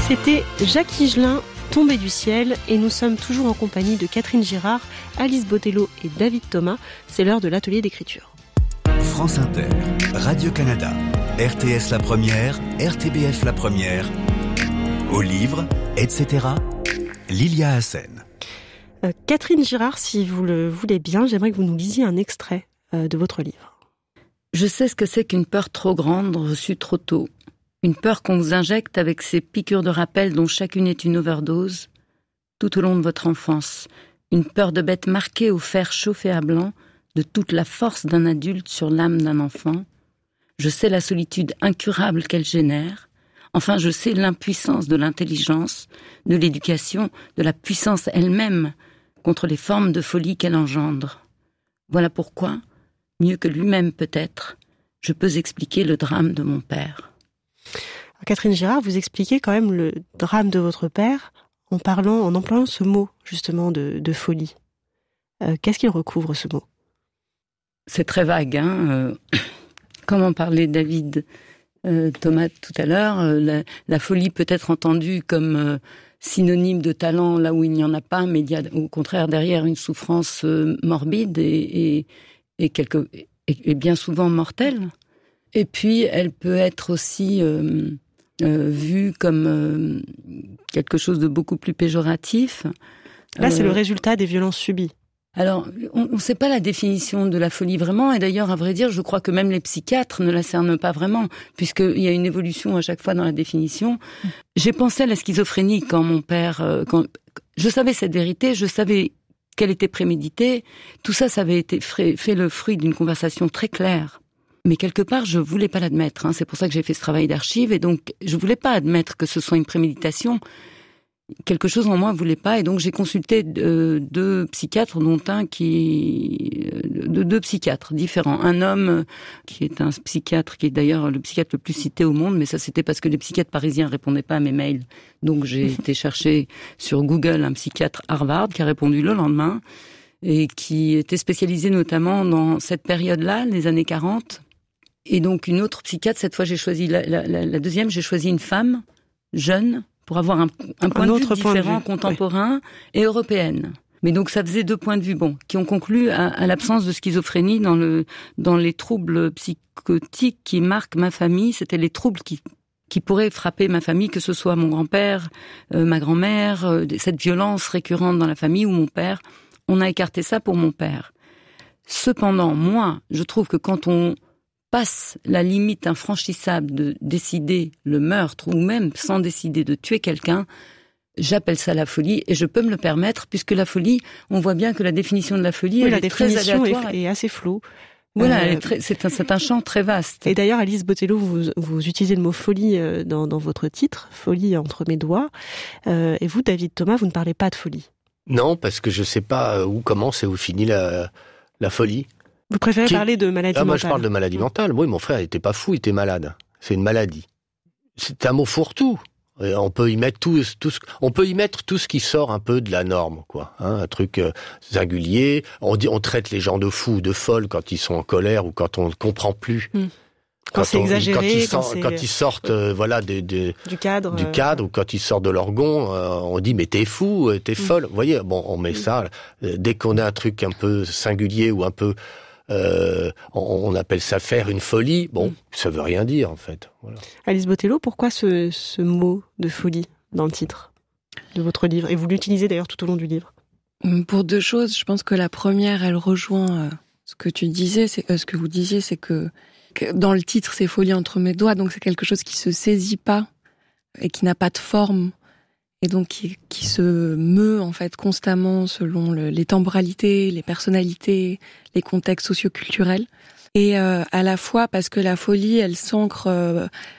C'était Jacques Higelin, Tombé du ciel, et nous sommes toujours en compagnie de Catherine Girard, Alice Botelho et David Thomas. C'est l'heure de l'atelier d'écriture. France Inter, Radio-Canada, RTS La Première, RTBF La Première, au livre, etc. Lilia Hassen. Catherine Girard, si vous le voulez bien, j'aimerais que vous nous lisiez un extrait de votre livre. Je sais ce que c'est qu'une peur trop grande reçue trop tôt. Une peur qu'on vous injecte avec ces piqûres de rappel dont chacune est une overdose, tout au long de votre enfance. Une peur de bête marquée au fer chauffé à blanc de toute la force d'un adulte sur l'âme d'un enfant. Je sais la solitude incurable qu'elle génère. Enfin, je sais l'impuissance de l'intelligence, de l'éducation, de la puissance elle-même contre les formes de folie qu'elle engendre. Voilà pourquoi, mieux que lui-même peut-être, je peux expliquer le drame de mon père. Catherine Girard, vous expliquez quand même le drame de votre père en employant ce mot, justement, de folie. Qu'est-ce qu'il recouvre, ce mot ? C'est très vague, hein. Comme en parlait David Thomas tout à l'heure, la folie peut être entendue comme synonyme de talent là où il n'y en a pas, mais il y a au contraire derrière une souffrance morbide et bien souvent mortelle. Et puis elle peut être aussi vue comme quelque chose de beaucoup plus péjoratif. Là, c'est le résultat des violences subies. Alors, on ne sait pas la définition de la folie vraiment, et d'ailleurs, à vrai dire, je crois que même les psychiatres ne la cernent pas vraiment, puisqu'il y a une évolution à chaque fois dans la définition. J'ai pensé à la schizophrénie quand mon père... quand je savais cette vérité, je savais qu'elle était préméditée, tout ça, ça avait été fait le fruit d'une conversation très claire. Mais quelque part, je voulais pas l'admettre, hein. C'est pour ça que j'ai fait ce travail d'archive, et donc je voulais pas admettre que ce soit une préméditation. Quelque chose en moi voulait pas, et donc j'ai consulté deux psychiatres, dont deux psychiatres différents. Un homme qui est un psychiatre, qui est d'ailleurs le psychiatre le plus cité au monde, mais ça c'était parce que les psychiatres parisiens répondaient pas à mes mails. Donc j'ai été chercher sur Google un psychiatre Harvard qui a répondu le lendemain, et qui était spécialisé notamment dans cette période-là, les années 40. Et donc une autre psychiatre, cette fois j'ai choisi la deuxième, j'ai choisi une femme jeune pour avoir un point de vue différent, contemporain et européenne. Mais donc ça faisait 2 points de vue, qui ont conclu à l'absence de schizophrénie dans les troubles psychotiques qui marquent ma famille. C'était les troubles qui pourraient frapper ma famille, que ce soit mon grand-père, ma grand-mère, cette violence récurrente dans la famille ou mon père. On a écarté ça pour mon père. Cependant, moi, je trouve que quand on passe la limite infranchissable de décider le meurtre, ou même sans décider de tuer quelqu'un, j'appelle ça la folie, et je peux me le permettre, puisque la folie, on voit bien que la définition de la folie, elle est très aléatoire. La définition est assez floue. Voilà, c'est un champ très vaste. Et d'ailleurs, Alice Botelho, vous utilisez le mot folie dans votre titre, folie entre mes doigts. Et vous, David Thomas, vous ne parlez pas de folie. Non, parce que je sais pas où commence et où finit la folie. Vous préférez parler de maladie mentale? Moi, je parle de maladie mentale. Oui, mon frère, il était pas fou, il était malade. C'est une maladie. C'est un mot fourre-tout. Et on peut y mettre on peut y mettre tout ce qui sort un peu de la norme, quoi. Un truc singulier. On traite les gens de fous ou de folles quand ils sont en colère ou quand on ne comprend plus. Quand c'est exagéré, quand ils sortent, du cadre, ou quand ils sortent de l'orgon, on dit mais t'es fou, t'es folle. Vous voyez, on met ça. Dès qu'on a un truc un peu singulier ou un peu, on appelle ça faire une folie. Ça veut rien dire en fait. Voilà. Alice Botelho, pourquoi ce mot de folie dans le titre de votre livre? Et vous l'utilisez d'ailleurs tout au long du livre. Pour 2 choses. Je pense que la première, elle rejoint ce que tu disais, ce que vous disiez, c'est que dans le titre, c'est folie entre mes doigts, donc c'est quelque chose qui se saisit pas et qui n'a pas de forme, et donc qui se meut en fait constamment selon les temporalités, les personnalités, les contextes socioculturels. Et à la fois parce que la folie, elle s'ancre